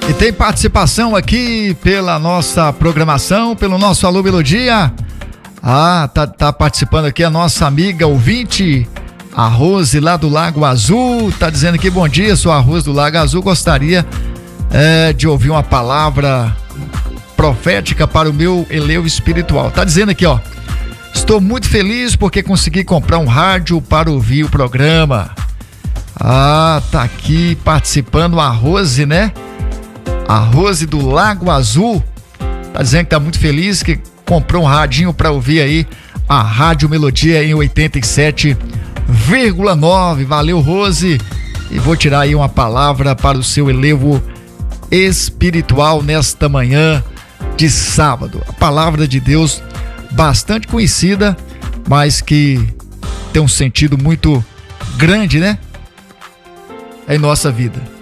E tem participação aqui pela nossa programação, pelo nosso Alô Melodia. Tá participando aqui a nossa amiga ouvinte, a Rose lá do Lago Azul. Tá dizendo aqui: bom dia, sou a Rose do Lago Azul. Gostaria de ouvir uma palavra profética para o meu elevo espiritual. Tá dizendo aqui, ó: estou muito feliz porque consegui comprar um rádio para ouvir o programa. Tá aqui participando a Rose, né? A Rose do Lago Azul. Tá dizendo que tá muito feliz que comprou um radinho para ouvir aí a Rádio Melodia em 87,9. Valeu, Rose. E vou tirar aí uma palavra para o seu elevo espiritual nesta manhã de sábado. A palavra de Deus bastante conhecida, mas que tem um sentido muito grande, né? Em nossa vida.